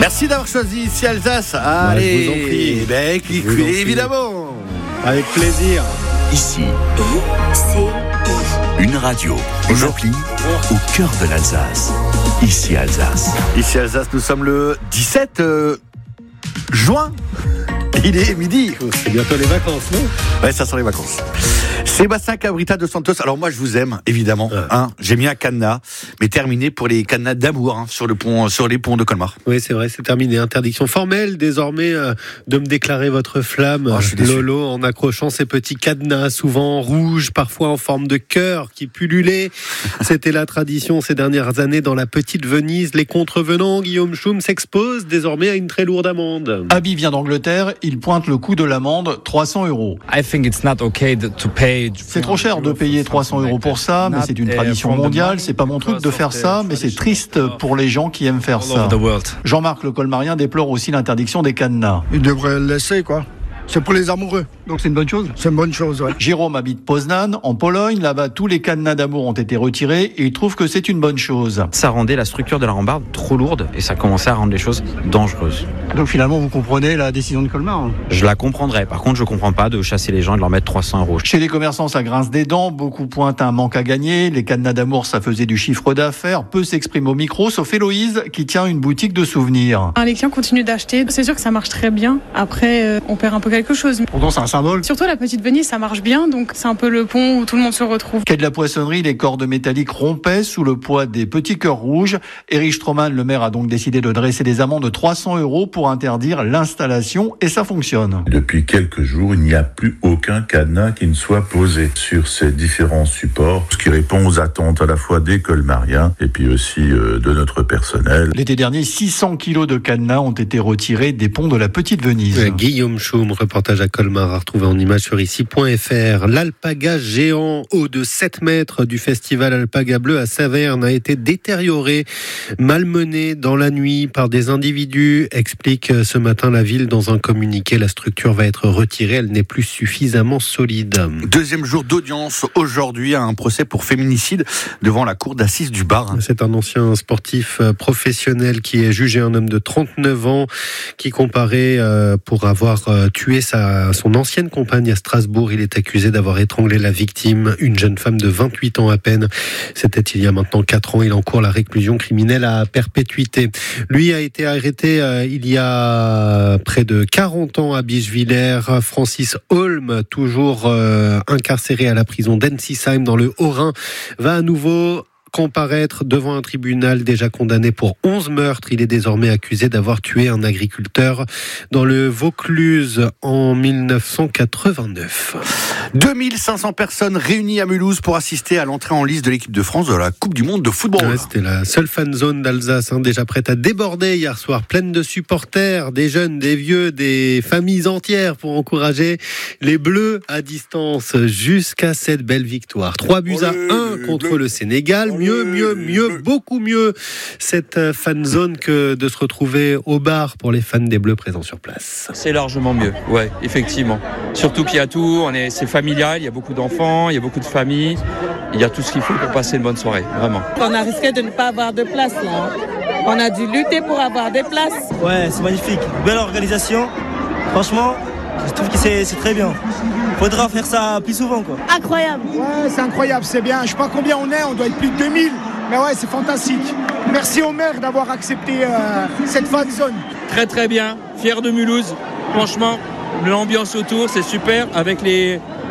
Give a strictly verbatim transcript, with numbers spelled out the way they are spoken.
Merci d'avoir choisi ici Alsace. Allez, ouais, je vous en prie. Eh ben, cliquez, vous en prie. évidemment. Avec plaisir. Ici, I C I. une radio, une appli au cœur de l'Alsace. Ici Alsace. Ici Alsace, nous sommes le dix-sept euh, juin. Il est midi. Oh, c'est bientôt les vacances, non? Ouais, ça sent les vacances. Sébastien Cabrita de Santos. Alors moi, je vous aime, évidemment. Ouais. Hein, j'ai mis un cadenas, mais terminé pour les cadenas d'amour hein, sur le pont, sur les ponts de Colmar. Oui, c'est vrai, c'est terminé. Interdiction formelle, désormais, euh, de me déclarer votre flamme, Oh, je suis déçu. Lolo, en accrochant ces petits cadenas, souvent rouges, parfois en forme de cœur, qui pullulaient. C'était la tradition ces dernières années dans la petite Venise. Les contrevenants, Guillaume Choum, s'exposent désormais à une très lourde amende. Abby vient d'Angleterre, il pointe le coût de l'amende, trois cents euros. I think it's not okay to pay. C'est trop cher de payer trois cents euros pour ça, mais c'est une tradition mondiale, c'est pas mon truc de faire ça, mais c'est triste pour les gens qui aiment faire ça. Jean-Marc le Colmarien déplore aussi l'interdiction des cadenas. Il devrait le laisser, quoi. C'est pour les amoureux. Donc c'est une bonne chose. C'est une bonne chose, ouais. Jérôme habite Poznan, en Pologne. Là-bas, tous les cadenas d'amour ont été retirés et il trouve que c'est une bonne chose. Ça rendait la structure de la rambarde trop lourde et ça commençait à rendre les choses dangereuses. Donc finalement, vous comprenez la décision de Colmar. Je la comprendrais. Par contre, je comprends pas de chasser les gens et de leur mettre trois cents euros. Chez les commerçants, ça grince des dents. Beaucoup pointent un manque à gagner. Les cadenas d'amour, ça faisait du chiffre d'affaires. Peu s'expriment au micro, sauf Héloïse, qui tient une boutique de souvenirs. Les clients continuent d'acheter. C'est sûr que ça marche très bien. Après, euh, on perd un peu quelque chose. Pourtant, c'est un symbole. Surtout la petite Venise, ça marche bien. Donc c'est un peu le pont où tout le monde se retrouve. Quai de la Poissonnerie, les cordes métalliques rompaient sous le poids des petits cœurs rouges. Erich Stroman, le maire, a donc décidé de dresser des amendes de trois cents euros pour interdire l'installation et ça fonctionne. Depuis quelques jours, il n'y a plus aucun cadenas qui ne soit posé sur ces différents supports, ce qui répond aux attentes à la fois des colmariens et puis aussi euh, de notre personnel. L'été dernier, six cents kilos de cadenas ont été retirés des ponts de la Petite Venise. Euh, Guillaume Choum, reportage à Colmar, à retrouver en image sur ici point f r. L'alpaga géant haut de sept mètres du festival Alpaga Bleu à Saverne a été détérioré, malmené dans la nuit par des individus, explique ce matin la ville dans un communiqué. La structure va être retirée, elle n'est plus suffisamment solide. Deuxième jour d'audience aujourd'hui à un procès pour féminicide devant la cour d'assises du Bar. C'est un ancien sportif professionnel qui est jugé, un homme de trente-neuf ans qui comparaît pour avoir tué sa, son ancienne compagne à Strasbourg. Il est accusé d'avoir étranglé la victime, une jeune femme de vingt-huit ans à peine. C'était il y a maintenant quatre ans. Il encourt la réclusion criminelle à perpétuité. Lui a été arrêté euh, il y a près de quarante ans à Bischwiller. Francis Holm, toujours euh, incarcéré à la prison d'Ensisheim dans le Haut-Rhin, va à nouveau comparaître devant un tribunal déjà condamné pour onze meurtres. Il est désormais accusé d'avoir tué un agriculteur dans le Vaucluse en dix-neuf cent quatre-vingt-neuf. deux mille cinq cents personnes réunies à Mulhouse pour assister à l'entrée en lice de l'équipe de France de la Coupe du Monde de football. Ouais, c'était la seule fan zone d'Alsace, hein, déjà prête à déborder hier soir, pleine de supporters, des jeunes, des vieux, des familles entières pour encourager les Bleus à distance jusqu'à cette belle victoire. trois buts à un contre le Sénégal. Mieux, mieux, mieux, beaucoup mieux cette fan zone que de se retrouver au bar pour les fans des Bleus présents sur place. C'est largement mieux, ouais, effectivement. Surtout qu'il y a tout, on est, c'est familial, il y a beaucoup d'enfants, il y a beaucoup de familles, il y a tout ce qu'il faut pour passer une bonne soirée, vraiment. On a risqué de ne pas avoir de place là. On a dû lutter pour avoir des places. Ouais, c'est magnifique, belle organisation. Franchement, je trouve que c'est, c'est très bien. Faudra faire ça plus souvent, quoi. Incroyable. Ouais, c'est incroyable, c'est bien. Je sais pas combien on est, on doit être plus de deux mille. Mais ouais, c'est fantastique. Merci au maire d'avoir accepté euh, cette fan zone. Très très bien, fier de Mulhouse. Franchement, l'ambiance autour, c'est super. Avec les,